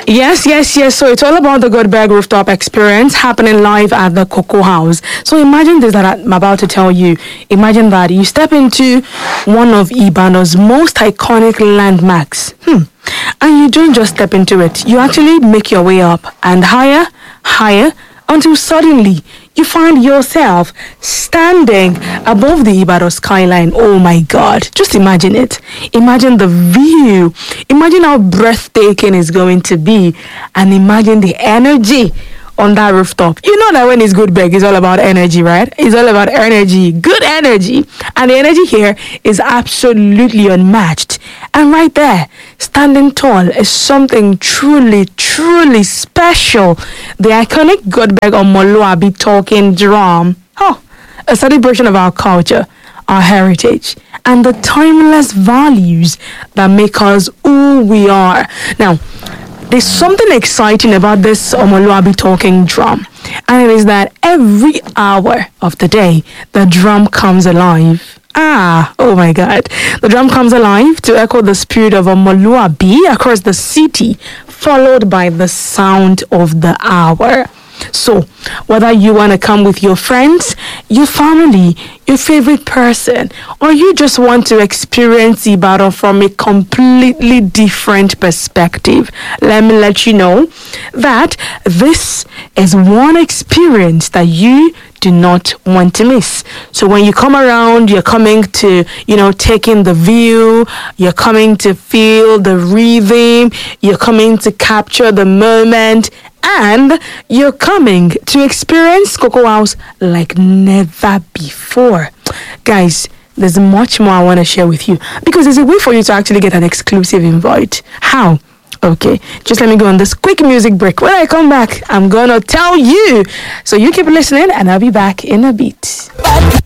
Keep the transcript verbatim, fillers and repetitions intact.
Yes, yes, yes. So it's all about the Goldberg rooftop experience happening live at the Cocoa House. So imagine this that I'm about to tell you. Imagine that you step into one of Ibadan's most iconic landmarks. Hmm. And you don't just step into it. You actually make your way up and higher, higher, until suddenly you find yourself standing above the Ibadan skyline. Oh my God. Just imagine it. Imagine the view. Imagine how breathtaking it's going to be. And imagine the energy on that rooftop. You know that when it's Goldberg, it's all about energy, right? It's all about energy, good energy. And the energy here is absolutely unmatched. And right there, standing tall is something truly, truly special. The iconic Goldberg Omoluabi talking drum. Oh, a celebration of our culture, our heritage, and the timeless values that make us who we are. Now, there's something exciting about this Omoluabi talking drum, and it is that every hour of the day, the drum comes alive. Ah, oh my God. The drum comes alive to echo the spirit of Omoluabi across the city, followed by the sound of the hour. So, whether you want to come with your friends, your family, your favorite person, or you just want to experience Ibadan from a completely different perspective, let me let you know that this is one experience that you do not want to miss. So when you come around, you're coming to, you know, take in the view, you're coming to feel the rhythm, you're coming to capture the moment, and you're coming to experience Cocoa House like never before. Guys, there's much more I want to share with you because there's a way for you to actually get an exclusive invite. How? Okay, just let me go on this quick music break. When I come back, I'm gonna tell you. So you keep listening and I'll be back in a bit.